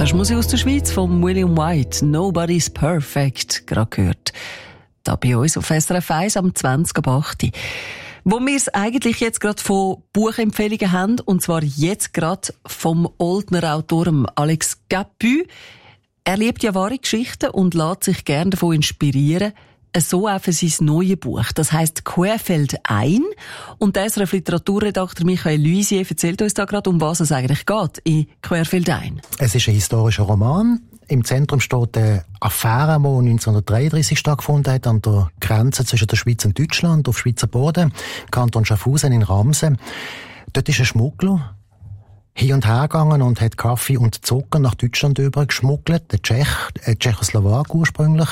hast du Musik aus der Schweiz von William White, «Nobody's Perfect», gerade gehört. Da bei uns auf SRF 1 am 20.08. Wo wir es eigentlich jetzt gerade von Buchempfehlungen haben, und zwar jetzt gerade vom Oldner Autor Alex Capu. Er liebt ja wahre Geschichten und lässt sich gerne davon inspirieren. So auch für sein neues Buch. Das heisst «Querfeldein». Und der SRF-Literaturredakteur Michael Luisier erzählt uns da gerade, um was es eigentlich geht in «Querfeldein». Es ist ein historischer Roman. Im Zentrum steht eine Affäre, die 1933 stattgefunden hat, an der Grenze zwischen der Schweiz und Deutschland, auf Schweizer Boden, Kanton Schaffhausen in Ramsen. Dort ist ein Schmuggler hin und her gegangen und hat Kaffee und Zucker nach Deutschland übergeschmuggelt, der Tschechoslowak ursprünglich.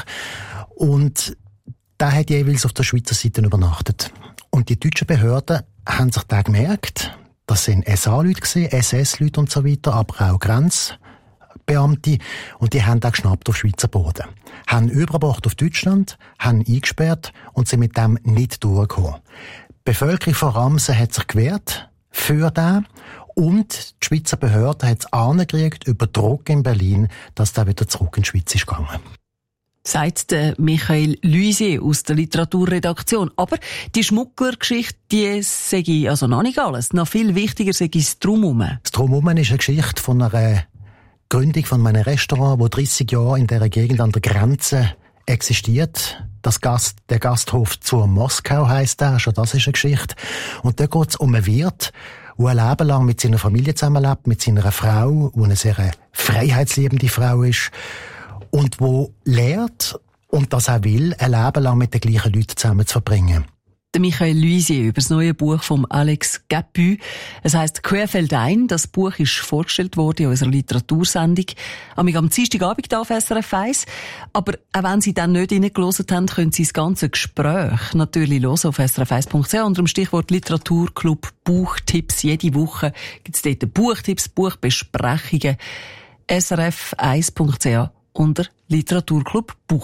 Und der hat jeweils auf der Schweizer Seite übernachtet. Und die deutschen Behörden haben sich da gemerkt, das sind SA-Leute gewesen, SS-Leute und so weiter, aber auch Grenzbeamte. Und die haben da geschnappt auf Schweizer Boden. Haben übergebracht auf Deutschland, haben eingesperrt und sind mit dem nicht durchgekommen. Die Bevölkerung von Ramsen hat sich gewehrt für den. Und die Schweizer Behörde hat es angekriegt über Druck in Berlin, dass der wieder zurück in die Schweiz ist gegangen. Sagt der Michael Luisier aus der Literaturredaktion. Aber die Schmugglergeschichte, die sei also noch nicht alles. Noch viel wichtiger sei das Drumherum. Das Drumherum ist eine Geschichte von einer Gründung von einem Restaurant, das 30 Jahre in dieser Gegend an der Grenze existiert. Der Gasthof zur Moskau heisst der, schon das ist eine Geschichte. Und da geht es um einen Wirt, der ein Leben lang mit seiner Familie zusammenlebt, mit seiner Frau, die eine sehr freiheitsliebende Frau ist. Und wo lehrt und das auch will, ein Leben lang mit den gleichen Leuten zusammen zu verbringen. Der Michael Luisier über das neue Buch von Alex Capu. Es heisst «Querfeldein». Das Buch ist vorgestellt worden in unserer Literatursendung am Dienstagabend auf SRF 1. Aber auch wenn Sie dann nicht reingehört haben, können Sie das ganze Gespräch natürlich hören auf srf1.ch unter dem Stichwort Literaturclub Buchtipps. Jede Woche gibt es dort Buchtipps, Buchbesprechungen. srf1.ch unter Literaturclub Buch.